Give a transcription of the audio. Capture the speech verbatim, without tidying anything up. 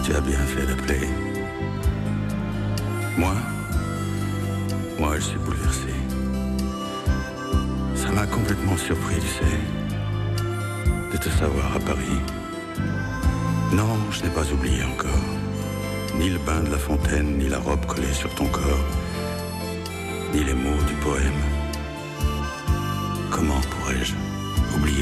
Tu as bien fait d'appeler. Moi, moi, je suis bouleversé. Ça m'a complètement surpris, tu sais, de te savoir à Paris. Non, je n'ai pas oublié encore. Ni le bain de la fontaine, ni la robe collée sur ton corps, ni les mots du poème. Comment pourrais-je oublier